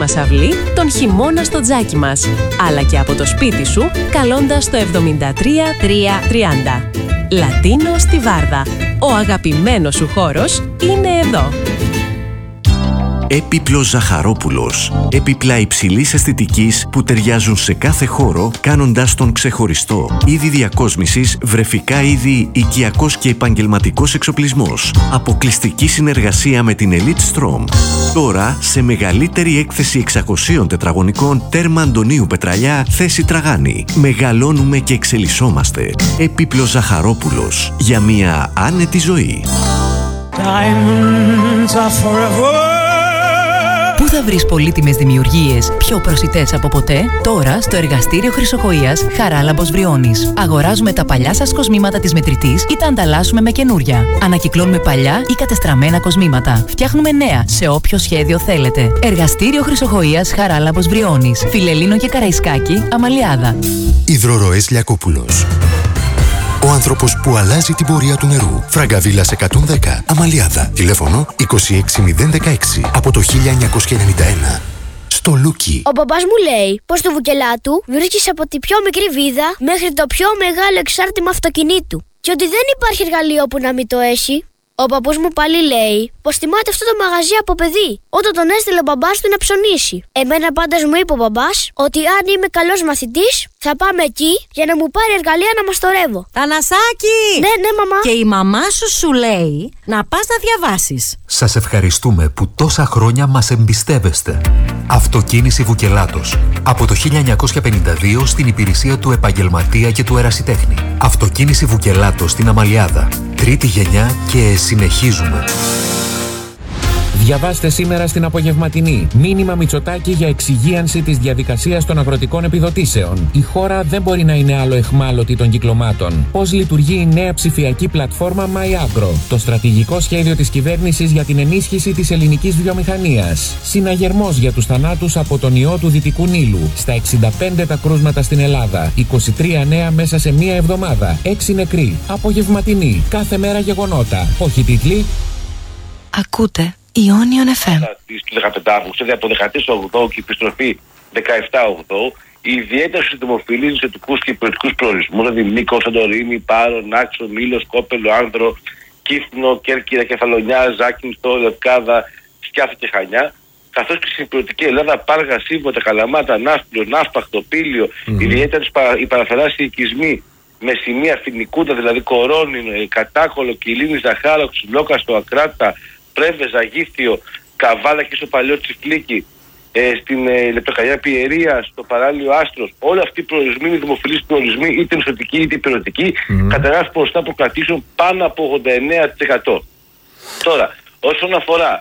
μας αυλή τον χειμώνα στο τζάκι μας, αλλά και από το σπίτι σου καλώντας το 73 330. Λατίνο στη Βάρδα. Ο αγαπημένος σου χώρος είναι εδώ. Έπιπλος Ζαχαρόπουλος. Έπιπλα υψηλής αισθητικής που ταιριάζουν σε κάθε χώρο, κάνοντας τον ξεχωριστό. Είδη διακόσμησης, βρεφικά είδη, οικιακός και επαγγελματικός εξοπλισμός. Αποκλειστική συνεργασία με την Elite Strom. Τώρα, σε μεγαλύτερη έκθεση 600 τετραγωνικών, τέρμα Αντωνίου Πετραλιά, θέση Τραγάνη. Μεγαλώνουμε και εξελισσόμαστε. Έπιπλος Ζαχαρόπουλος. Για μια άνετη ζωή. Πού θα βρεις πολύτιμες δημιουργίες πιο προσιτές από ποτέ? Τώρα στο εργαστήριο Χρυσοχοΐας Χαράλαμπος Βριώνης. Αγοράζουμε τα παλιά σας κοσμήματα της μετρητής ή τα ανταλλάσσουμε με καινούρια. Ανακυκλώνουμε παλιά ή κατεστραμμένα κοσμήματα. Φτιάχνουμε νέα σε όποιο σχέδιο θέλετε. Εργαστήριο Χρυσοχοΐας Χαράλαμπος Βριώνης. Φιλελλήνο και Καραϊσκάκη, Αμαλιάδα. Υδροροές Λιακόπουλος. Ο άνθρωπος που αλλάζει την πορεία του νερού. Φραγκαβίλας 110, Αμαλιάδα. Τηλέφωνο 26016 από το 1991. Στο Λούκι. Ο μπαμπάς μου λέει πως στο Βουκελάτου βρίσκεις από τη πιο μικρή βίδα μέχρι το πιο μεγάλο εξάρτημα αυτοκινήτου. Και ότι δεν υπάρχει εργαλείο που να μην το έχει. Ο παππούς μου πάλι λέει πως τιμάται αυτό το μαγαζί από παιδί, όταν τον έστειλε ο μπαμπάς του να ψωνίσει. Εμένα πάντως μου είπε ο μπαμπάς ότι αν είμαι καλός μαθητής θα πάμε εκεί για να μου πάρει εργαλεία να μαστορεύω. Θανασάκη! Ναι, μαμά. Και η μαμά σου λέει να πας να διαβάσεις. Σας ευχαριστούμε που τόσα χρόνια μας εμπιστεύεστε. Αυτοκίνηση Βουκελάτος. Από το 1952 στην υπηρεσία του επαγγελματία και του ερασιτέχνη. Αυτοκίνηση Βουκελάτος στην Αμαλιάδα. Τρίτη γενιά και συνεχίζουμε. Διαβάστε σήμερα στην απογευματινή. Μήνυμα Μητσοτάκη για εξυγίανση της διαδικασίας των αγροτικών επιδοτήσεων. Η χώρα δεν μπορεί να είναι άλλο εχμάλωτη των κυκλωμάτων. Πώς λειτουργεί η νέα ψηφιακή πλατφόρμα MyAgro. Το στρατηγικό σχέδιο της κυβέρνησης για την ενίσχυση της ελληνικής βιομηχανίας. Συναγερμός για τους θανάτους από τον ιό του Δυτικού Νείλου. Στα 65 τα κρούσματα στην Ελλάδα. 23 νέα μέσα σε μία εβδομάδα. 6 νεκροί. Απογευματινή. Κάθε μέρα γεγονότα. Όχι τίτλοι. Ακούτε Ionion FM. Του 15 Αύγουστου, δηλαδή από 13-8 και επιστροφή 17-8, η ιδιαίτερα στου δημοφιλεί νησιωτικού και υπηρετικού προορισμού, δηλαδή Μύκονο, Σαντορίνη, Πάρο, Νάξο, Μήλο, Κόπελο, Άνδρο, Κύθνο, Κέρκυρα, Κεφαλονιά, Ζάκυνθο, Λευκάδα, Σκιάθο και Χανιά, καθώς και στην υπηρετική Ελλάδα Πάργα, Σύμβοτα, Καλαμάτα, Ναύπλιο, Ναύπαχτο, Πήλιο, ιδιαίτερα οι παραθαλάσσιοι οικισμοί με σημεία Φινικούτα, δηλαδή Κορώνη, Κατάκολο, Κιλίνη, Ζαχάρο, Ξυλόκαστο, Ακράτα, Πρέβεζα, Γήθιο, Καβάλα και στο παλιό Τσιφλίκι, στην Λεπτοκαλιά Πιερία, στο παράλιο Άστρος. Όλοι αυτοί οι προορισμοί είναι δημοφιλείς προορισμοί, είτε νησιωτικοί είτε υπηρετικοί, καταγράφουν ποσοστά προκρατήσεων πάνω από 89%. Τώρα, όσον αφορά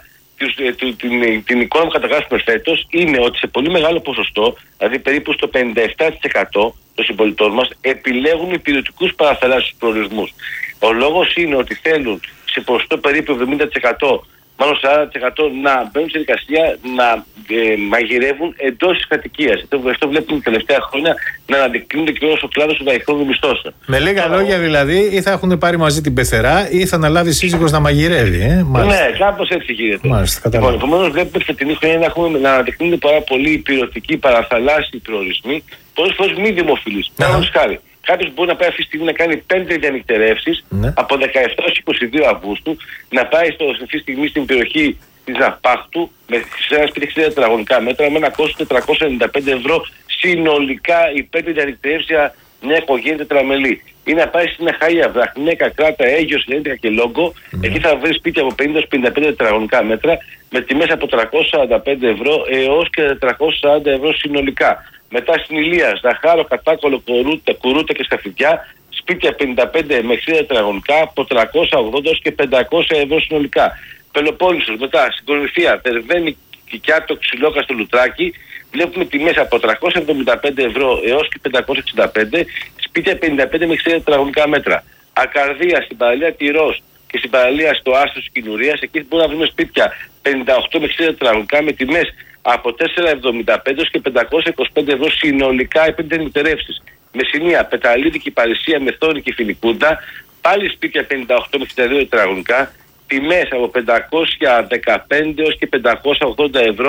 την εικόνα που καταγράφουμε φέτος, είναι ότι σε πολύ μεγάλο ποσοστό, δηλαδή περίπου στο 57% των συμπολιτών μας, επιλέγουν υπηρετικούς παραθαλάσσιους προορισμούς. Ο λόγος είναι ότι θέλουν σε ποσοστό περίπου 70%, μάλλον 40% να μπαίνουν σε δικασία να μαγειρεύουν εντός της κατοικίας. Αυτό βλέπουμε τα τελευταία χρόνια να αναδεικνύεται και όλος ο κλάδος των βαϊχών μισθώσεων. Με λίγα λόγια δηλαδή, ή θα έχουν πάρει μαζί την πεθερά ή θα αναλάβει σύζυγος να μαγειρεύει. Ναι, κάπως έτσι γίνεται. Λοιπόν, επομένως βλέπουμε ότι την χρονιά να αναδεικνύονται πάρα πολλοί υπηρετικοί παραθαλάσσιοι προορισμοί, πολλές φορές μη δημοφιλείς. Παραδείγματος χάρη. Κάποιος μπορεί να πάει αυτή τη στιγμή να κάνει 5 διανυκτερεύσεις από 17 έως 22 Αυγούστου, να πάει αυτή τη στιγμή στην περιοχή της Ναυπάχτου με ένα σπίτι 60 τετραγωνικά μέτρα με ένα κόστος 495 ευρώ συνολικά οι 5 διανυκτερεύσεις για μια οικογένεια τετραμελή. Ή να πάει στην Αχαΐα, Βραχνέκα, Κράτα, Αίγιος, Λέντικα και Λόγκο. Εκεί θα βρει σπίτια από 50 έως 55 τετραγωνικά μέτρα με τιμές από 345 ευρώ έως και 440 ευρώ συνολικά. Μετά στην Ηλία, Ζαχάρο, Κατάκολο, Κουρούτα και Σκαφιδιά, σπίτια 55 με 60 τετραγωνικά από 380 έως και 500 ευρώ συνολικά. Πελοπόννησος, μετά στην Κορυφαία, Τερβαίνη, Κικιάτο, Ξυλόκαστο, Λουτράκι, βλέπουμε τιμές από 375 ευρώ έως και 565, σπίτια 55 με 60 τετραγωνικά μέτρα. Ακαρδία, στην παραλία Τυρός και στην παραλία στο Άστρο της Κινουρίας, εκεί μπορούμε να βρούμε σπίτια 58 με 60 τετραγωνικά με τιμές από 4,75 έως και 525 ευρώ συνολικά επί νυκτερεύσεις. Μεσσηνία, Πεταλίδη, Κυπαρισία, Μεθόνη και Φιλικούντα, πάλι σπίτια 58 με 62 τετραγωνικά, τιμές από 515 έως και 580 ευρώ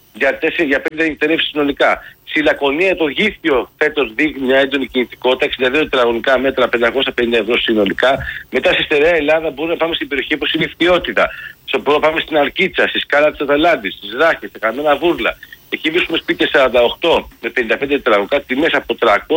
για 5 νυχτερεύσεις συνολικά. Στη Λακωνία το Γήθιο φέτος δείχνει μια έντονη κινητικότητα, 62 τετραγωνικά μέτρα, 550 ευρώ συνολικά. Μετά στη στερεά Ελλάδα μπορούμε να πάμε στην περιοχή όπως είναι η Φτιότητα. Μπορούμε να πάμε στην Αλκίτσα, στη Σκάλα της Αταλάντης, στις Ράχες, στα Καμένα Βούρλα. Εκεί βρίσκουμε σπίτια 48 με 55 τετραγωνικά, τιμές από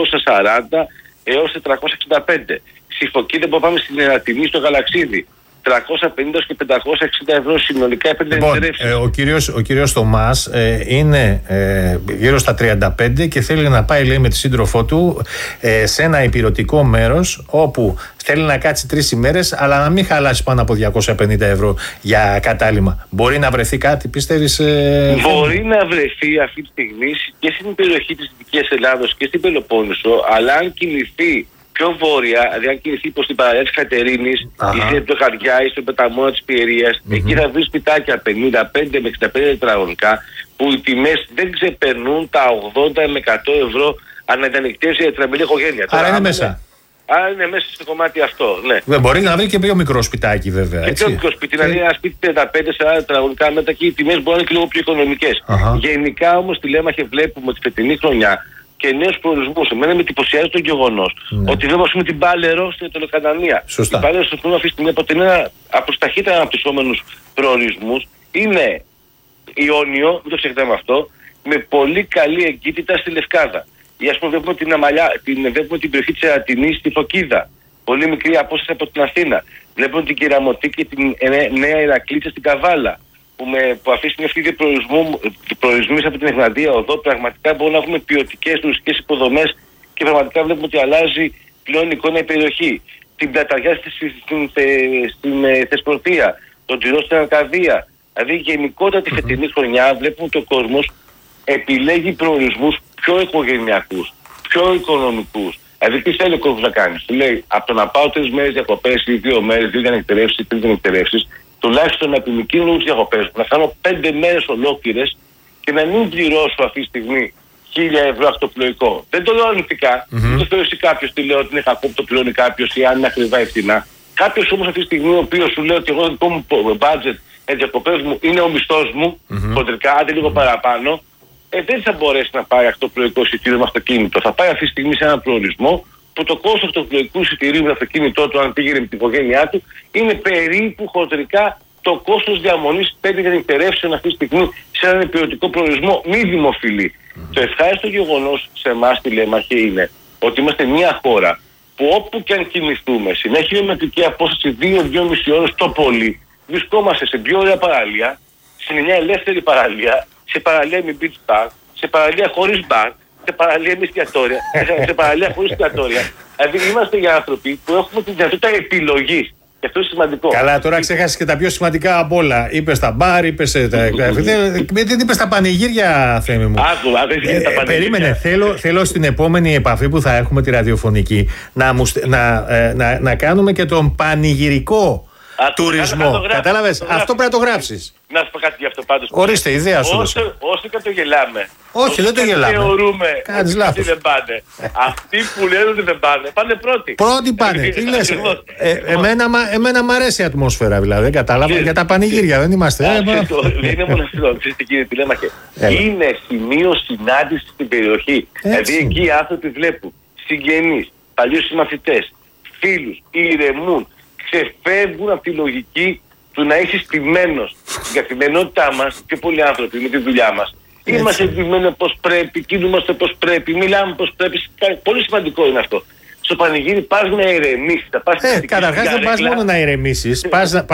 340 έως 465. Στη Φωκίδα μπορούμε να πάμε στην Ερατινή, στο Γαλαξίδι. 350 και 560 ευρώ συνολικά. Λοιπόν, ο κύριος Θωμάς είναι γύρω στα 35 και θέλει να πάει, λέει, με τη σύντροφό του σε ένα ηπειρωτικό μέρος όπου θέλει να κάτσει 3 ημέρες, αλλά να μην χαλάσει πάνω από 250 ευρώ για κατάλημα. Μπορεί να βρεθεί κάτι, πιστεύεις? Μπορεί να βρεθεί αυτή τη στιγμή και στην περιοχή της Δυτικής Ελλάδος και στην Πελοπόννησο, αλλά αν κινηθεί πιο βόρεια, δηλαδή αν κινηθεί προς την παραλία της Κατερίνης ή στην Πεχαριά ή στον Πεταμόνα της Πιερίας, εκεί θα βρει σπιτάκια 55 με 65 τετραγωνικά που οι τιμές δεν ξεπερνούν τα 80 με 100 ευρώ αναδανεικτές για τραμελή οικογένεια. Άρα είναι μέσα. Άρα είναι μέσα στο κομμάτι αυτό, ναι. Δεν μπορεί να βρει και πιο μικρό σπιτάκι, βέβαια. Και πιο μικρό σπίτι, δηλαδή ένα σπίτι 35-40 τετραγωνικά μέτρα και οι τιμές μπορεί να είναι και λίγο πιο οικονομικές. Γενικά όμως στη Λέμαχε βλέπουμε ότι φετινή χρονιά και νέους προορισμούς. Εμένα με εντυπωσιάζει το γεγονός ότι βλέπουμε την Πάλαιρο στην Ετωλοκανανία. Η Πάλαιρο στο αυτή τη στιγμή αποτελεί ένα από τους ταχύτερα αναπτυσσόμενους προορισμούς. Είναι Ιόνιο, μην το ξεχνάμε αυτό, με πολύ καλή εγκύτητα στη Λευκάδα. Ή ας πούμε βλέπουμε την περιοχή της Ερατινής στη Φωκίδα. Πολύ μικρή απόσταση από την Αθήνα. Βλέπουμε την Κεραμωτή και την Νέα Ηρακλήτσα στην Καβάλα. Που αυτή τη στιγμή προορισμοί από την Εγναντία Οδό πραγματικά μπορούμε να έχουμε ποιοτικές τουριστικές υποδομές και πραγματικά βλέπουμε ότι αλλάζει πλέον εικόνα η περιοχή. Την Πλαταριά στην Θεσπρωτεία, τον Τυρό στην Αρκαδία. Δηλαδή γενικότερα τη φετινή χρονιά βλέπουμε ότι ο κόσμος επιλέγει προορισμούς πιο οικογενειακούς, πιο οικονομικούς. Δηλαδή τι θέλει ο κόσμος να κάνει? Του λέει από το να πάω 3 μέρες διακοπές ή 2 μέρες, 2 νυχτερεύσεις ή 3 νυχτερεύσεις, τουλάχιστον να επιμικρύνω τις διακοπές μου, να κάνω 5 μέρες ολόκληρες και να μην πληρώσω αυτή τη στιγμή 1.000 ευρώ αυτοπλοϊκό. Δεν το λέω αρνητικά, δεν το θεωρήσει κάποιος, τι λέω ότι είναι κακό που το πληρώνει κάποιος ή αν είναι ακριβά ή φθηνά. Κάποιος όμως αυτή τη στιγμή, ο οποίος σου λέει ότι εγώ το δικό μου budget διακοπές μου είναι ο μισθός μου, χοντρικά, άντε λίγο παραπάνω, δεν θα μπορέσει να πάρει αυτοπλοϊκό εισιτήριο με αυτοκίνητο. Θα πάει αυτή τη στιγμή σε έναν προορισμό που το κόστος αυτοπλοϊκού εισιτηρίου με αυτοκίνητό του, αν πήγαινε με την οικογένειά του, είναι περίπου χοντρικά το κόστος διαμονής 5 νυχτερεύσεων αυτή τη στιγμή σε έναν ποιοτικό προορισμό μη δημοφιλή. Το ευχάριστο γεγονός σε εμάς στη Λέμαχε είναι ότι είμαστε μια χώρα που όπου και αν κινηθούμε, συνέχεια μετρική απόσταση 2-2,5 ώρες το πολύ, βρισκόμαστε σε πιο ωραία παραλία, σε μια ελεύθερη παραλία, σε παραλία με beach bar, σε παραλία χωρίς bar, σε παραλία με εστιατόρια, σε παραλία χωρίς εστιατόρια. Δηλαδή είμαστε οι άνθρωποι που έχουμε τη δυνατότητα επιλογής. Και αυτό είναι σημαντικό. Καλά, τώρα ξέχασες και τα πιο σημαντικά από όλα. Είπες τα μπαρ, είπες τα. Δεν είπες τα πανηγύρια, Θέμη μου. Άκουγα, δεν είναι τα πανηγύρια. Περίμενε, θέλω στην επόμενη επαφή που θα έχουμε τη ραδιοφωνική να κάνουμε και τον πανηγυρικό τουρισμό. Κατάλαβες, αυτό πρέπει να το γράψεις. Να σου πω κάτι γι' αυτό πάντως. Ορίστε, ιδέα σου. Όσο και το γελάμε. Όχι, δεν το γελάμε. Θεωρούμε ότι δεν πάνε. Αυτοί που λένε ότι δεν πάνε, πάνε πρώτοι. Πρώτοι πάνε. Τι λες? Εμένα μου αρέσει η ατμόσφαιρα, δηλαδή. Δεν κατάλαβα. Για τα πανηγύρια δεν είμαστε. Είναι μόνο αυτό. Ξέρετε, κύριε Τηλέμαχε. Είναι σημείο συνάντηση στην περιοχή. Δηλαδή εκεί οι άνθρωποι βλέπουν συγγενείς, παλιούς συμμαθητές, φίλους, ηρεμούν, ξεφεύγουν από τη λογική του να είσαι στημένος στην καθημερινότητά μας. Και πολλοί άνθρωποι με τη δουλειά μας είμαστε στημένοι πως πρέπει, κινούμαστε πως πρέπει, μιλάμε πως πρέπει. Πολύ σημαντικό είναι αυτό. Στο πανηγύρι πας να ηρεμήσεις. Καταρχάς δεν πας μόνο να ηρεμήσεις.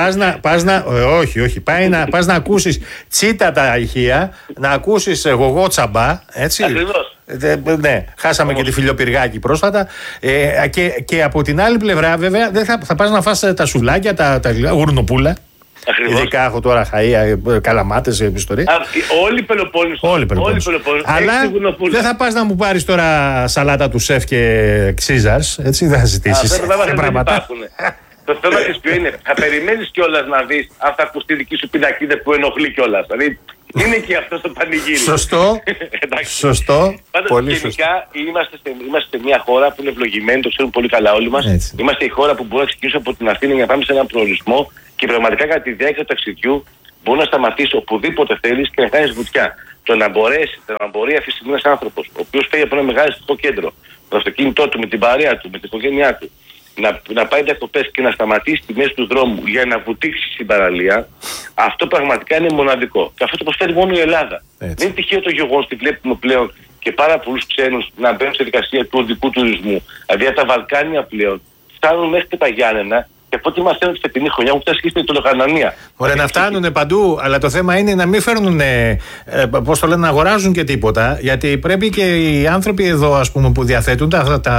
Όχι. Πας να ακούσεις τσίτα τα ηχεία, να ακούσεις γογό τσαμπά. Έτσι. Ακριβώς. Ναι, χάσαμε και τη Φιλιοπυργάκη πρόσφατα. Και από την άλλη πλευρά, βέβαια, θα πας να φας τα σουβλάκια, τα γουρνοπούλα. Ακριβώς. Ειδικά έχω τώρα χαΐα, καλαμάτες, ιστορία. Όλη η Πελοπόννησο. Αλλά δεν θα πας να μου πάρεις τώρα σαλάτα του σεφ και ξίζας. Έτσι δεν θα ζητήσεις. Δεν υπάρχουν. Το θέμα της ποιο είναι? Θα περιμένεις κιόλας να δεις αν θα ακουστεί δική σου πινακίδα που ενοχλεί κιόλας. Δηλαδή είναι και αυτό στο πανηγύρι. Σωστό. Πάντως γενικά είμαστε σε μια χώρα που είναι ευλογημένη, το ξέρουν πολύ καλά όλοι μας. Είμαστε η χώρα που μπορεί να ξεκινήσουμε από την Αθήνα για να πάμε σε έναν προορισμό και πραγματικά κατά τη διάρκεια του ταξιδιού Μπορεί να σταματήσει οπουδήποτε θέλει και να κάνει βουτιά. Το να μπορεί αυτή τη στιγμή ένας άνθρωπος, ο οποίος φεύγει από ένα μεγάλο αστικό κέντρο, με το αυτοκίνητό του, με την παρέα του, με την οικογένειά του, να πάει διακοπές και να σταματήσει στη μέση του δρόμου για να βουτήξει στην παραλία, αυτό πραγματικά είναι μοναδικό. Και αυτό το προσφέρει μόνο η Ελλάδα. Δεν είναι τυχαίο το γεγονός ότι βλέπουμε πλέον και πάρα πολλούς ξένους να μπαίνουν στη δικασία του οδικού τουρισμού. Δηλαδή από τα Βαλκάνια πλέον φτάνουν μέχρι και τα Γιάννενα. Και από ό,τι μαθαίνω τη φετινή χρονιά μου φτάσει και στην Τολοκανανία. Ωραία, να φτάνουν παντού, αλλά το θέμα είναι να μην φέρνουν, πώς το λένε, να αγοράζουν και τίποτα. Γιατί πρέπει και οι άνθρωποι εδώ, ας πούμε, που διαθέτουν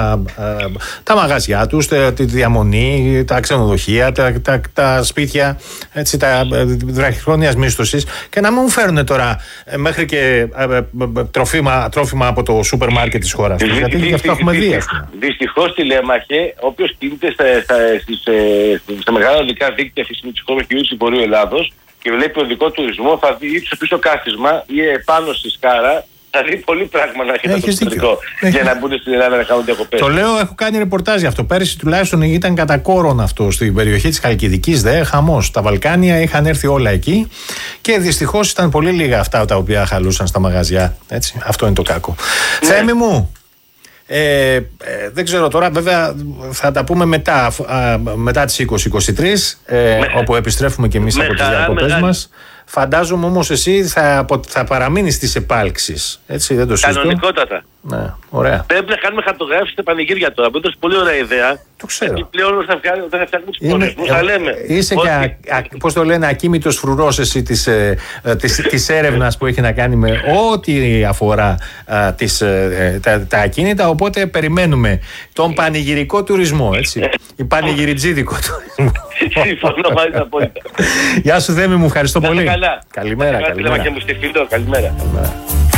τα μαγαζιά τους, τη διαμονή, τα ξενοδοχεία, τα σπίτια, έτσι, τα βραχυχρόνιας μίσθωσης, και να μην μου φέρουν τώρα μέχρι και τρόφιμα από το σούπερ μάρκετ της χώρας. Γιατί αυτό έχουμε δει. Δυστυχώς, τηλέμαχε, όποιος κινείται στα μεγάλα οδικά δίκτυα φυσικής χώρας και του Βορείου Ελλάδος και βλέπει οδικό τουρισμό, θα δει ή στο πίσω κάθισμα ή επάνω στη σκάρα, θα δει πολύ πράγμα να έχει το ιστορικό για να μπουν στην Ελλάδα να κάνουν διακοπές. Το λέω, έχω κάνει ρεπορτάζ γι' αυτό. Πέρυσι τουλάχιστον ήταν κατά κόρον αυτό στην περιοχή της Χαλκιδικής, χαμός. Τα Βαλκάνια είχαν έρθει όλα εκεί και δυστυχώς ήταν πολύ λίγα αυτά τα οποία χαλούσαν στα μαγαζιά. Έτσι. Αυτό είναι το κακό. Ναι. Θέμη μου. Δεν ξέρω τώρα, βέβαια θα τα πούμε μετά τις 20-23, όπου επιστρέφουμε και εμείς από τις διακοπές μας. Φαντάζομαι όμως εσύ θα παραμείνεις στις επάλξεις, έτσι, δεν το συζητώ. Κανονικότατα. Ναι, ωραία. Πρέπει να κάνουμε χαρτογράφηση στα πανηγύρια τώρα. Αυτό είναι πολύ ωραία ιδέα. Το ξέρω. Και πλέον όταν φτιάχνουμε τους προορισμούς θα λέμε. Είσαι και, πώς το λένε, ακίμητος φρουρός εσύ της έρευνας που έχει να κάνει με ό,τι αφορά τα ακίνητα. Οπότε περιμένουμε τον πανηγυρικό τουρισμό, έτσι. Η πανηγυριτζίδικο τουρισμό. Συμφωνώ μαζί απόλυτα. Γεια σου Θέμη μου, ευχαριστώ πολύ. Καλά. Καλημέρα. Καλημέρα.